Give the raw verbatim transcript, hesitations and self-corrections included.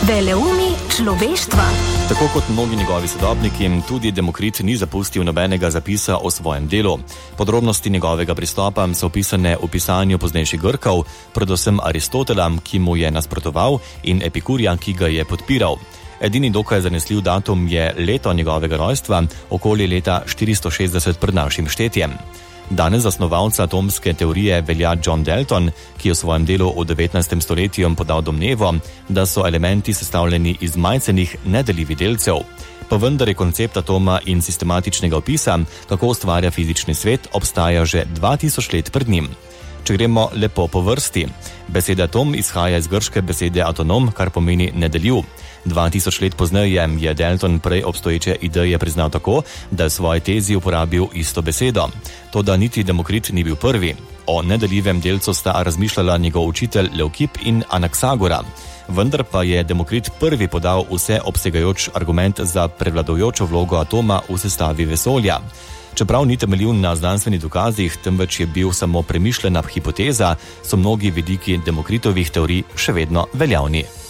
Veleumi človeštva. Tako kot mnogi njegovi sodobniki, tudi Demokrit ni zapustil nobenega zapisa o svojem delu. Podrobnosti njegovega pristopa so opisane v pisanju poznejših Grkov, predvsem Aristotela, ki mu je nasprotoval, in Epikurja, ki ga je podpiral. Edini dokaj zanesljiv datum je leto njegovega rojstva, okoli leta štiristo šestdeset pred našim štetjem. Danes zasnovalca atomske teorije velja John Dalton, ki je v svojem delu v devetnajstem stoletju podal domnevo, da so elementi sestavljeni iz majcenih nedeljivih delcev. Pa vendar je koncept atoma in sistematičnega opisa, kako ustvarja fizični svet, obstaja že dva tisoč let pred njim. Če gremo lepo po vrsti. Beseda atom izhaja iz grške besede atonom, kar pomeni nedeljiv. Dva tisoč let pozneje je Dalton prej obstoječe ideje priznal tako, da je v svoji tezi uporabil isto besedo. Toda niti Demokrit ni bil prvi. O nedeljivem delcu sta razmišljala njegov učitelj Leukip in Anaksagora. Vendar pa je Demokrit prvi podal vse obsegajoč argument za prevladujočo vlogo atoma v sestavi vesolja. Čeprav ni temeljil na znanstvenih dokazih, temveč je bil samo premišljena hipoteza, so mnogi vidiki Demokritovih teorij še vedno veljavni.